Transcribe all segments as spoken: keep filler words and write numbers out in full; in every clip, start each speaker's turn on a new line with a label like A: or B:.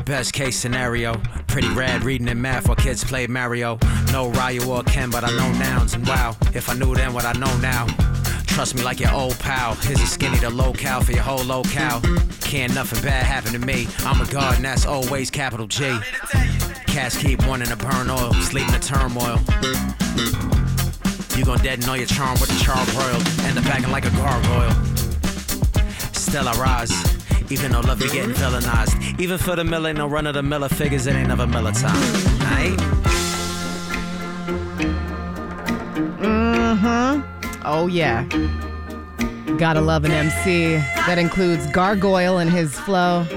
A: Best case scenario, pretty rad reading in math while kids play Mario. No Ryu or Ken, but I know nouns, and wow, if I knew then what I know now. Trust me like your old pal. Here's a skinny to low-cal for your whole locale. Can't nothing bad happen to me. I'm a god and that's always capital G. Cats keep wanting to burn oil, sleep in the turmoil. You gon' deaden all your charm with the charbroiled. End up acting like a gargoyle. Still I rise, even though love be getting villainized. Even for the mill ain't no run of the miller figures, it ain't never Miller time. Aight?
B: Mm-hmm. Oh, yeah. Gotta love an M C that includes gargoyle in his flow.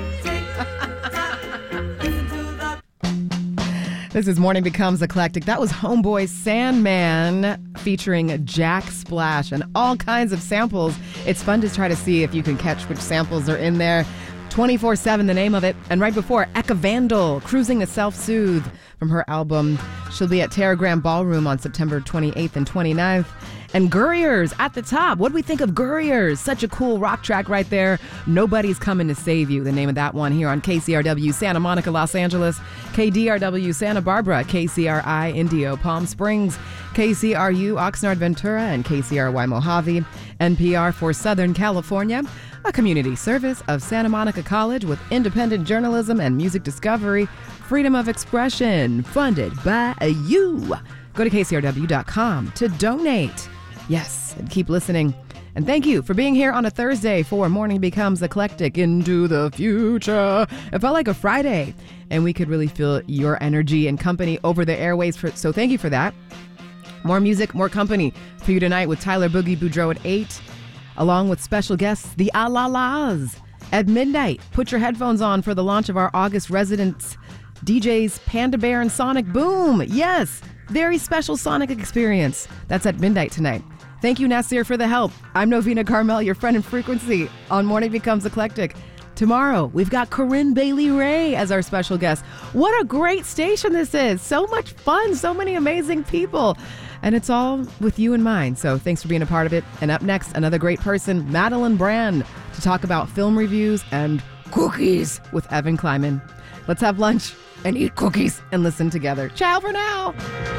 B: This is Morning Becomes Eclectic. That was Homeboy Sandman featuring Jack Splash and all kinds of samples. It's fun to try to see if you can catch which samples are in there. twenty-four seven, the name of it. And right before, Eka Vandal, Cruising to Self-Soothe from her album. She'll be at Terragram Ballroom on September twenty-eighth and twenty-ninth. And Gurriers at the top. What do we think of Gurriers? Such a cool rock track right there. Nobody's Coming to Save You, the name of that one here on K C R W Santa Monica, Los Angeles, K D R W Santa Barbara, K C R I Indio Palm Springs, K C R U Oxnard Ventura, and K C R Y Mojave, N P R for Southern California, a community service of Santa Monica College with independent journalism and music discovery, freedom of expression, funded by you. Go to K C R W dot com to donate. Yes, and keep listening. And thank you for being here on a Thursday for Morning Becomes Eclectic into the future. It felt like a Friday, and we could really feel your energy and company over the airways. For, so thank you for that. More music, more company for you tonight with Tyler Boogie Boudreaux at eight, along with special guests, the A-La-Las at midnight. Put your headphones on for the launch of our August residents, D Js Panda Bear and Sonic Boom. Yes, very special Sonic experience. That's at midnight tonight. Thank you, Nasir, for the help. I'm Novena Carmel, your friend in frequency on Morning Becomes Eclectic. Tomorrow, we've got Corinne Bailey Ray as our special guest. What a great station this is. So much fun, so many amazing people. And it's all with you in mind. So thanks for being a part of it. And up next, another great person, Madeline Brand, to talk about film reviews and cookies with Evan Kleiman. Let's have lunch and eat cookies and listen together. Ciao for now.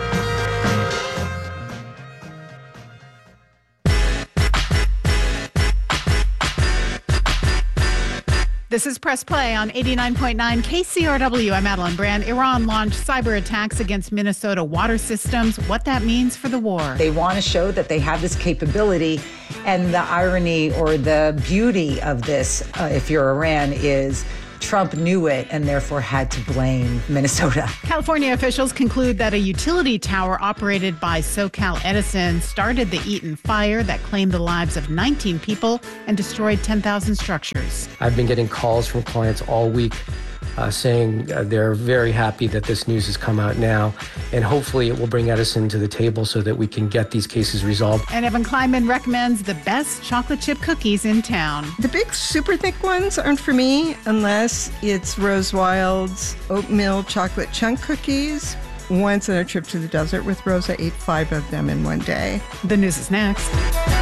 C: This is Press Play on eighty-nine point nine K C R W. I'm Madeline Brand. Iran launched cyber attacks against Minnesota water systems. What that means for the war.
D: They want to show that they have this capability. And the irony or the beauty of this, uh, if you're Iran, is Trump knew it and therefore had to blame Minnesota.
C: California officials conclude that a utility tower operated by SoCal Edison started the Eaton fire that claimed the lives of nineteen people and destroyed ten thousand structures.
E: I've been getting calls from clients all week uh, saying uh, they're very happy that this news has come out now, and hopefully it will bring Edison to the table so that we can get these cases resolved.
C: And Evan Kleiman recommends the best chocolate chip cookies in town.
F: The big super thick ones aren't for me unless it's Rose Wild's oatmeal chocolate chunk cookies. Once on a trip to the desert with Rose, I ate five of them in one day.
C: The news is next.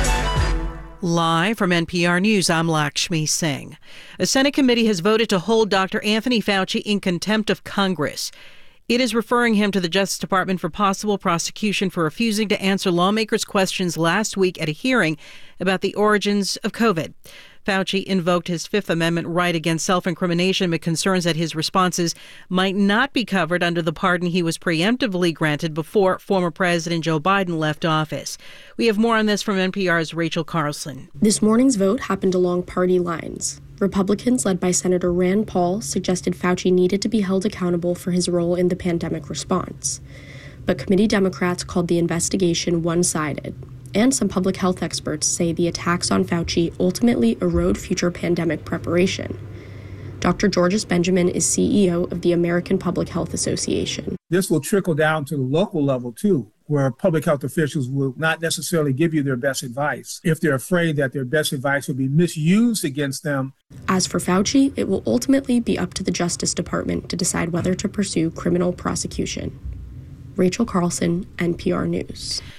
G: Live from N P R News, I'm Lakshmi Singh. A Senate committee has voted to hold Doctor Anthony Fauci in contempt of Congress. It is referring him to the Justice Department for possible prosecution for refusing to answer lawmakers' questions last week at a hearing about the origins of COVID. Fauci invoked his Fifth Amendment right against self-incrimination, but concerns that his responses might not be covered under the pardon he was preemptively granted before former President Joe Biden left office. We have more on this from N P R's Rachel Carlson.
H: This morning's vote happened along party lines. Republicans, led by Senator Rand Paul, suggested Fauci needed to be held accountable for his role in the pandemic response. But committee Democrats called the investigation one-sided. And some public health experts say the attacks on Fauci ultimately erode future pandemic preparation. Doctor Georges Benjamin is C E O of the American Public Health Association.
I: This will trickle down to the local level, too, where public health officials will not necessarily give you their best advice if they're afraid that their best advice will be misused against them.
H: As for Fauci, it will ultimately be up to the Justice Department to decide whether to pursue criminal prosecution. Rachel Carlson, N P R News.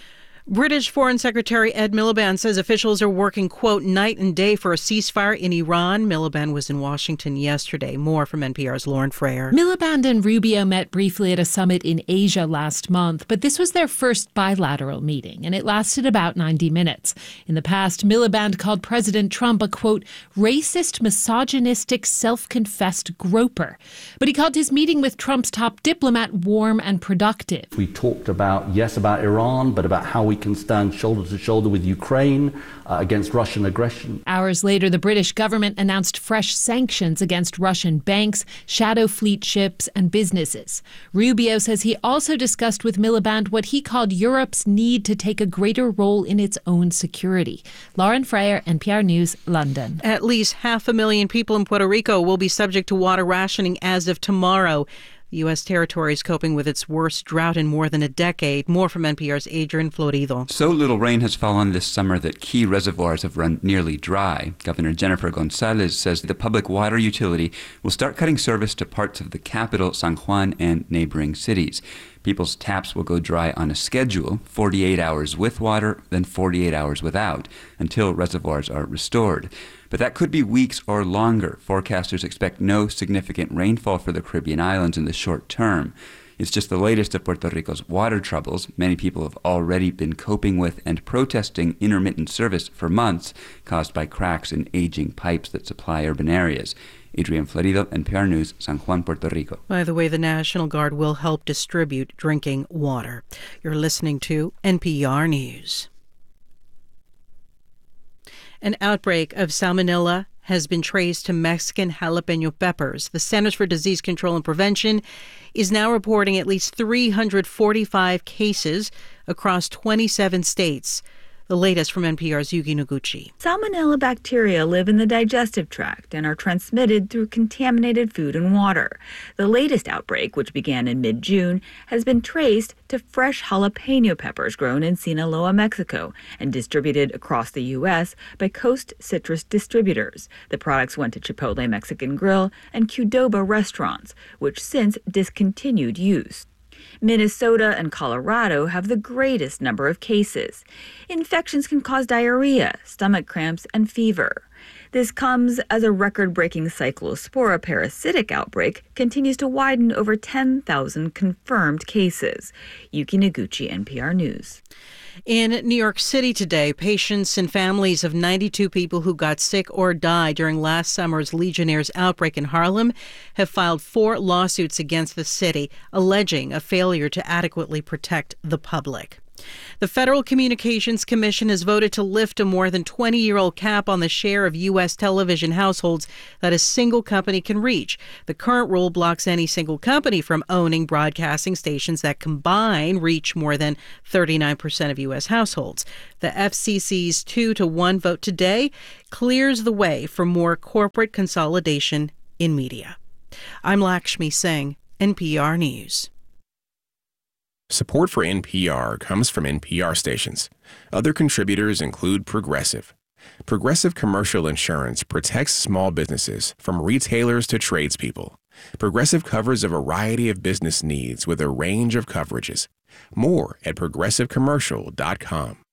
G: British Foreign Secretary Ed Miliband says officials are working, quote, night and day for a ceasefire in Iran. Miliband was in Washington yesterday. More from N P R's Lauren Frayer.
J: Miliband and Rubio met briefly at a summit in Asia last month, but this was their first bilateral meeting, and it lasted about ninety minutes. In the past, Miliband called President Trump a, quote, racist, misogynistic, self-confessed groper. But he called his meeting with Trump's top diplomat warm and productive.
K: We talked about, yes, about Iran, but about how we can stand shoulder to shoulder with Ukraine uh, against Russian aggression.
J: Hours later, the British government announced fresh sanctions against Russian banks, shadow fleet ships, and businesses. Rubio says he also discussed with Miliband what he called Europe's need to take a greater role in its own security. Lauren Frayer, N P R News, London.
G: At least half a million people in Puerto Rico will be subject to water rationing as of tomorrow. The U S territory is coping with its worst drought in more than a decade. More from N P R's Adrian Florido.
L: So little rain has fallen this summer that key reservoirs have run nearly dry. Governor Jennifer Gonzalez says the public water utility will start cutting service to parts of the capital, San Juan, and neighboring cities. People's taps will go dry on a schedule, forty-eight hours with water, then forty-eight hours without, until reservoirs are restored. But that could be weeks or longer. Forecasters expect no significant rainfall for the Caribbean islands in the short term. It's just the latest of Puerto Rico's water troubles. Many people have already been coping with and protesting intermittent service for months, caused by cracks in aging pipes that supply urban areas. Adrian Florido, N P R News, San Juan, Puerto Rico.
G: By the way, the National Guard will help distribute drinking water. You're listening to N P R News. An outbreak of salmonella has been traced to Mexican jalapeno peppers. The Centers for Disease Control and Prevention is now reporting at least three hundred forty-five cases across twenty-seven states. The latest from N P R's Yuki Noguchi.
M: Salmonella bacteria live in the digestive tract and are transmitted through contaminated food and water. The latest outbreak, which began in mid-June, has been traced to fresh jalapeno peppers grown in Sinaloa, Mexico, and distributed across the U S by Coast Citrus distributors. The products went to Chipotle Mexican Grill and Qdoba restaurants, which since discontinued use. Minnesota and Colorado have the greatest number of cases. Infections can cause diarrhea, stomach cramps, and fever. This comes as a record-breaking cyclospora parasitic outbreak continues to widen over ten thousand confirmed cases. Yuki Noguchi, N P R News.
G: In New York City today, patients and families of ninety-two people who got sick or died during last summer's Legionnaires' outbreak in Harlem have filed four lawsuits against the city, alleging a failure to adequately protect the public. The Federal Communications Commission has voted to lift a more than twenty-year-old cap on the share of U S television households that a single company can reach. The current rule blocks any single company from owning broadcasting stations that combine reach more than thirty-nine percent of U S households. The F C C's two to one vote today clears the way for more corporate consolidation in media. I'm Lakshmi Singh, N P R News.
N: Support for N P R comes from N P R stations. Other contributors include Progressive. Progressive Commercial Insurance protects small businesses from retailers to tradespeople. Progressive covers a variety of business needs with a range of coverages. More at progressive commercial dot com.